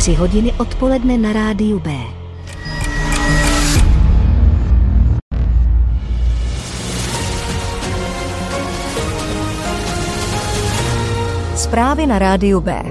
3 hodiny odpoledne na rádiu B. Zprávy na rádiu B.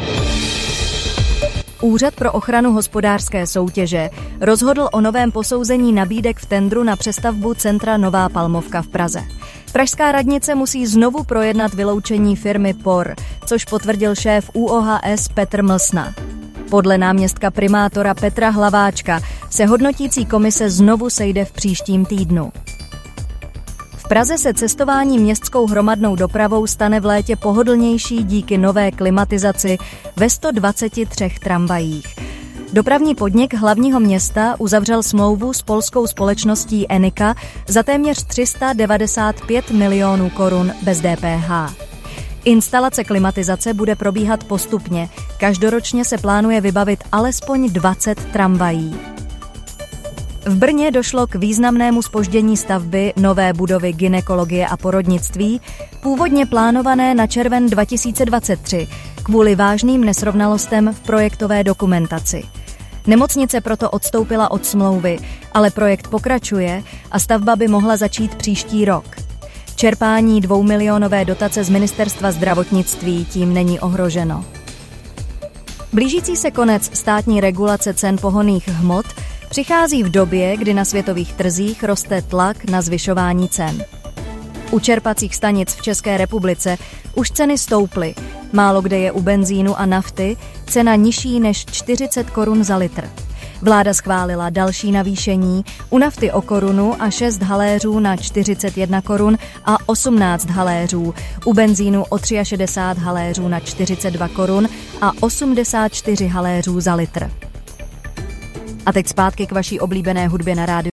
Úřad pro ochranu hospodářské soutěže rozhodl o novém posouzení nabídek v tendru na přestavbu centra Nová Palmovka v Praze. Pražská radnice musí znovu projednat vyloučení firmy POR, což potvrdil šéf ÚOHS Petr Mlsna. Podle náměstka primátora Petra Hlaváčka se hodnotící komise znovu sejde v příštím týdnu. V Praze se cestování městskou hromadnou dopravou stane v létě pohodlnější díky nové klimatizaci ve 123 tramvajích. Dopravní podnik hlavního města uzavřel smlouvu s polskou společností Enika za téměř 395 milionů korun bez DPH. Instalace klimatizace bude probíhat postupně. Každoročně se plánuje vybavit alespoň 20 tramvají. V Brně došlo k významnému zpoždění stavby nové budovy gynekologie a porodnictví, původně plánované na červen 2023, kvůli vážným nesrovnalostem v projektové dokumentaci. Nemocnice proto odstoupila od smlouvy, ale projekt pokračuje a stavba by mohla začít příští rok. Čerpání 2milionové dotace z Ministerstva zdravotnictví tím není ohroženo. Blížící se konec státní regulace cen pohonných hmot přichází v době, kdy na světových trzích roste tlak na zvyšování cen. U čerpacích stanic v České republice už ceny stouply. Málo kde je u benzínu a nafty cena nižší než 40 korun za litr. Vláda schválila další navýšení, u nafty o korunu a 6 haléřů na 41 korun a 18 haléřů, u benzínu o 63 haléřů na 42 korun a 84 haléřů za litr. A teď zpátky k vaší oblíbené hudbě na rádiu.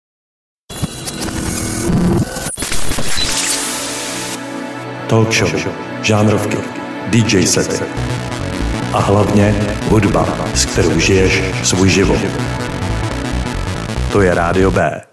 Talk show, žánrovky, DJ sety a hlavně hudba, s kterou žiješ svůj život. To je Rádio B.